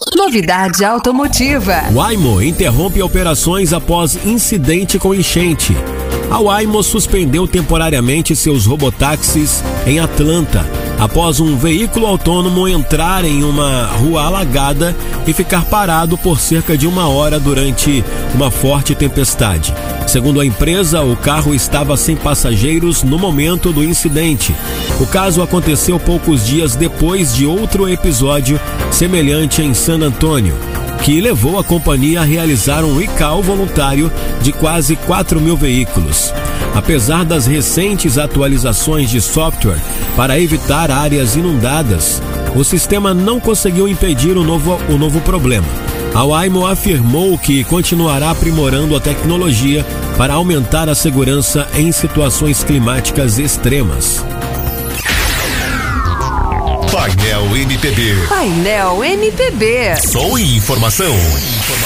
Novidade automotiva. Waymo interrompe operações após incidente com enchente. A Waymo suspendeu temporariamente seus robotáxis em Atlanta, após um veículo autônomo entrar em uma rua alagada e ficar parado por cerca de 1 hora durante uma forte tempestade. Segundo a empresa, o carro estava sem passageiros no momento do incidente. O caso aconteceu poucos dias depois de outro episódio semelhante em San Antônio, que levou a companhia a realizar um recall voluntário de quase 4.000 veículos. Apesar das recentes atualizações de software para evitar áreas inundadas, o sistema não conseguiu impedir o novo problema. A Waymo afirmou que continuará aprimorando a tecnologia para aumentar a segurança em situações climáticas extremas. Painel MPB. Painel MPB. Som e informação.